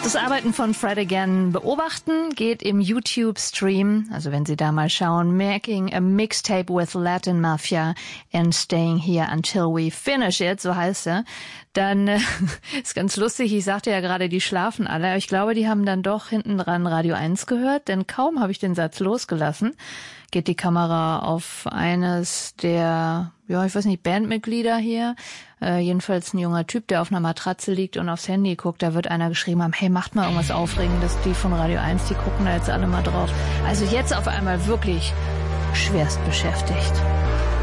Das Arbeiten von Fred Again beobachten geht im YouTube-Stream, also wenn Sie da mal schauen, Making a Mixtape with Latin Mafia and Staying Here Until We Finish It, so heißt er, dann ist ganz lustig, ich sagte ja gerade, die schlafen alle, aber ich glaube, die haben dann doch hinten dran Radio 1 gehört, denn kaum habe ich den Satz losgelassen, geht die Kamera auf eines der, ja, ich weiß nicht, Bandmitglieder hier, jedenfalls ein junger Typ, der auf einer Matratze liegt und aufs Handy guckt. Da wird einer geschrieben haben, hey, macht mal irgendwas Aufregendes. Die von Radio 1, die gucken da jetzt alle mal drauf. Also jetzt auf einmal wirklich schwerst beschäftigt.